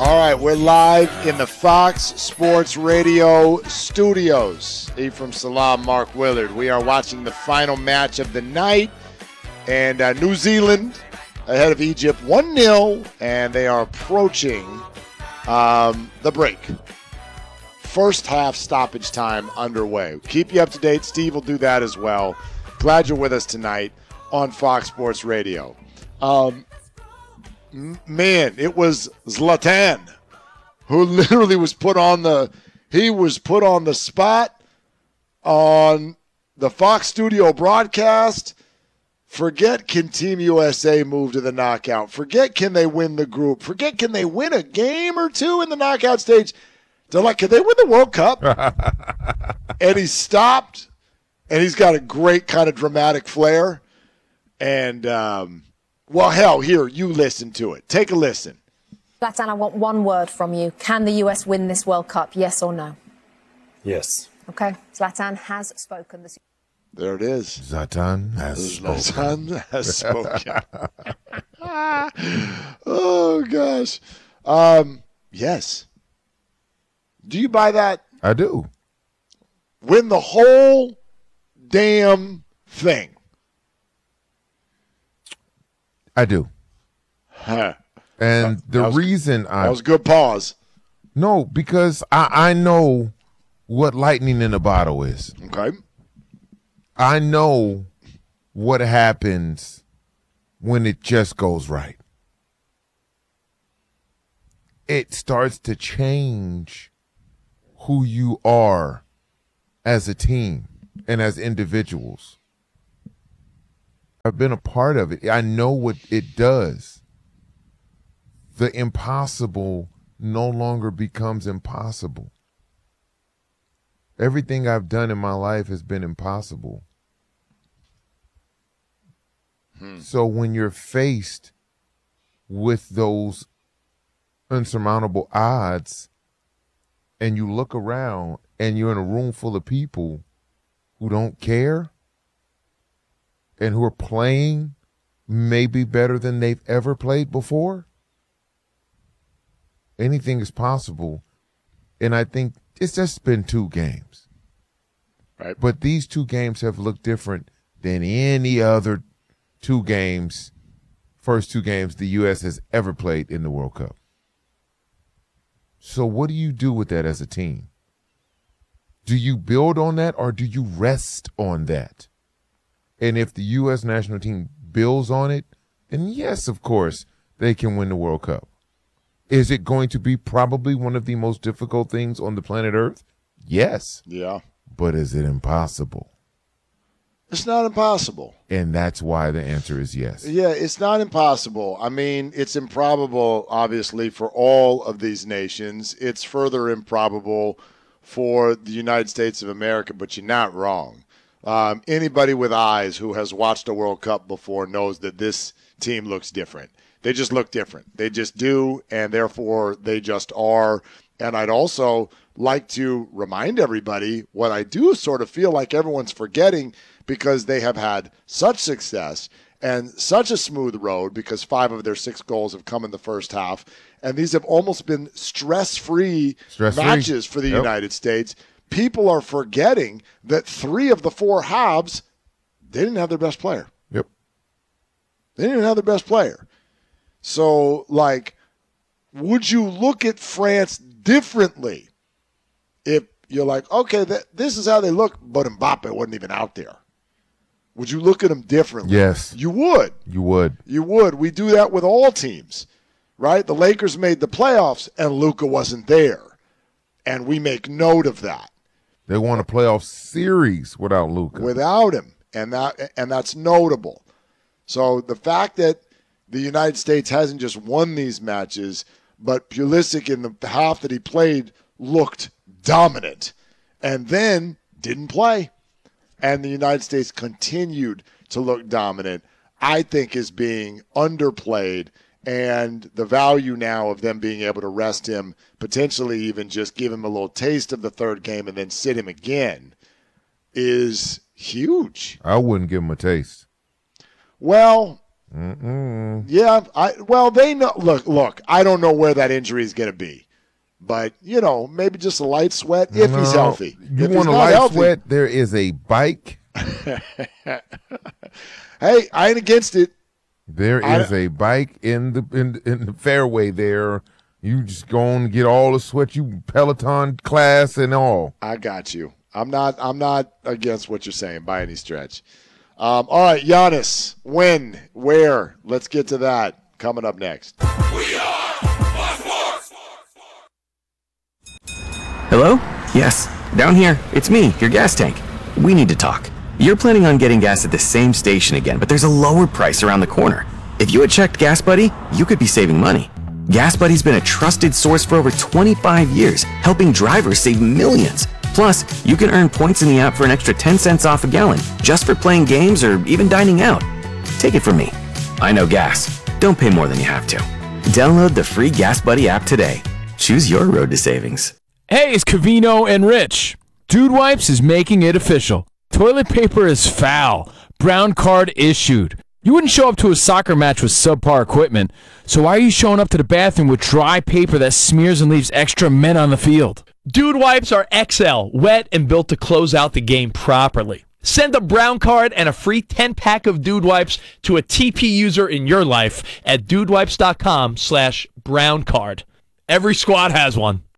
All right, we're live in the Fox Sports Radio studios. Ephraim Salaam, Mark Willard. We are watching the final match of the night. And New Zealand ahead of Egypt 1-0, and they are approaching the break. First half stoppage time underway. Keep you up to date. Steve will do that as well. Glad you're with us tonight on Fox Sports Radio. Man, it was Zlatan who literally was put on the spot on the Fox Studio broadcast. Forget can Team USA move to the knockout. Forget can they win the group. Forget can they win a game or two in the knockout stage. They're like, can they win the World Cup? And he stopped, and he's got a great kind of dramatic flair. And, well, hell, here, you listen to it. Take a listen. Zlatan, I want one word from you. Can the US win this World Cup, yes or no? Yes. Okay, Zlatan has spoken. There it is. Zlatan has spoken. Oh, gosh. Yes. Do you buy that? I do. Win the whole damn thing. I do. Huh. And the reason that was a good pause. No, because I know what lightning in a bottle is. Okay. I know what happens when it just goes right. It starts to change who you are as a team and as individuals. I've been a part of it. I know what it does. The impossible no longer becomes impossible. Everything I've done in my life has been impossible. So when you're faced with those unsurmountable odds and you look around and you're in a room full of people who don't care and who are playing maybe better than they've ever played before, anything is possible. And I think it's just been 2 games. Right. But these 2 games have looked different than any other 2 games, first 2 games the U.S. has ever played in the World Cup. So what do you do with that as a team? Do you build on that or do you rest on that? And if the U.S. national team builds on it, then yes, of course, they can win the World Cup. Is it going to be probably one of the most difficult things on the planet Earth? Yes. Yeah. But is it impossible? It's not impossible. And that's why the answer is yes. Yeah, it's not impossible. I mean, it's improbable, obviously, for all of these nations. It's further improbable for the United States of America, but you're not wrong. Anybody with eyes who has watched a World Cup before knows that this team looks different. They just look different. They just do, and therefore they just are. And I'd also like to remind everybody what I do sort of feel like everyone's forgetting, because they have had such success and such a smooth road, because 5 of their 6 goals have come in the first half. And these have almost been stress-free matches for the United States. People are forgetting that 3 of the 4 halves, they didn't have their best player. Yep. They didn't even have their best player. So, like, would you look at France differently if you're like, okay, this is how they look, but Mbappe wasn't even out there? Would you look at them differently? Yes. You would. You would. You would. We do that with all teams, right? The Lakers made the playoffs, and Luka wasn't there. And we make note of that. They won a playoff series without Luka. Without him. And that's notable. So the fact that the United States hasn't just won these matches, but Pulisic in the half that he played looked dominant and then didn't play. And the United States continued to look dominant, I think is being underplayed. And the value now of them being able to rest him, potentially even just give him a little taste of the third game and then sit him again, is huge. I wouldn't give him a taste. Well, Yeah, they know. Look. I don't know where that injury is going to be, but maybe just a light sweat if he's healthy. You if want a light sweat? There is a bike. Hey, I ain't against it. There is a bike in the fairway there. You just go on and get all the sweat, you Peloton class and all. I got you. I'm not against what you're saying by any stretch. All right, Giannis, when, where? Let's get to that coming up next. We are Fox. Hello? Yes, down here. It's me, your gas tank. We need to talk. You're planning on getting gas at the same station again, but there's a lower price around the corner. If you had checked Gas Buddy, you could be saving money. Gas Buddy's been a trusted source for over 25 years, helping drivers save millions. Plus, you can earn points in the app for an extra 10 cents off a gallon, just for playing games or even dining out. Take it from me. I know gas. Don't pay more than you have to. Download the free Gas Buddy app today. Choose your road to savings. Hey, it's Cavino and Rich. Dude Wipes is making it official. Toilet paper is foul. Brown card issued. You wouldn't show up to a soccer match with subpar equipment, so why are you showing up to the bathroom with dry paper that smears and leaves extra men on the field? Dude Wipes are XL, wet and built to close out the game properly. Send a brown card and a free 10-pack of Dude Wipes to a TP user in your life at dudewipes.com/browncard. Every squad has one.